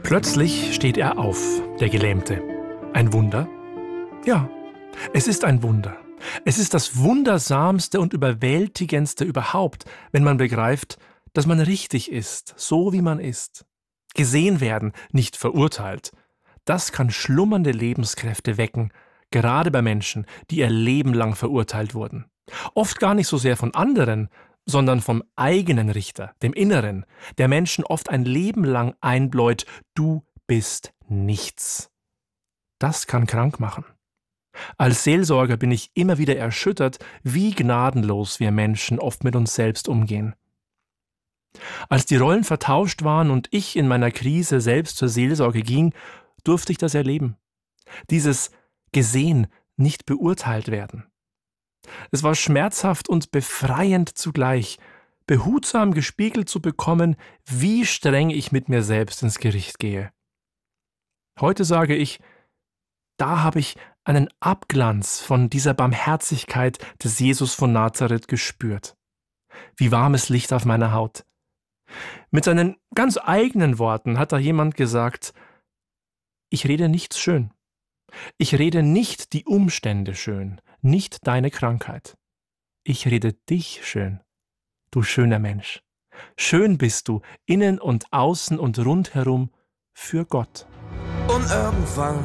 Plötzlich steht er auf, der Gelähmte. Ein Wunder? Ja, es ist ein Wunder. Es ist das Wundersamste und Überwältigendste überhaupt, wenn man begreift, dass man richtig ist, so wie man ist. Gesehen werden, nicht verurteilt. Das kann schlummernde Lebenskräfte wecken, gerade bei Menschen, die ihr Leben lang verurteilt wurden. Oft gar nicht so sehr von anderen, sondern vom eigenen Richter, dem Inneren, der Menschen oft ein Leben lang einbläut, du bist nichts. Das kann krank machen. Als Seelsorger bin ich immer wieder erschüttert, wie gnadenlos wir Menschen oft mit uns selbst umgehen. Als die Rollen vertauscht waren und ich in meiner Krise selbst zur Seelsorge ging, durfte ich das erleben. Dieses gesehen, nicht beurteilt werden. Es war schmerzhaft und befreiend zugleich, behutsam gespiegelt zu bekommen, wie streng ich mit mir selbst ins Gericht gehe. Heute sage ich, da habe ich einen Abglanz von dieser Barmherzigkeit des Jesus von Nazareth gespürt. Wie warmes Licht auf meiner Haut. Mit seinen ganz eigenen Worten hat da jemand gesagt, ich rede nichts schön. Ich rede nicht die Umstände schön, nicht deine Krankheit. Ich rede dich schön, du schöner Mensch. Schön bist du, innen und außen und rundherum für Gott. Und irgendwann,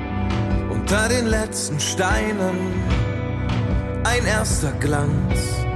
unter den letzten Steinen, ein erster Glanz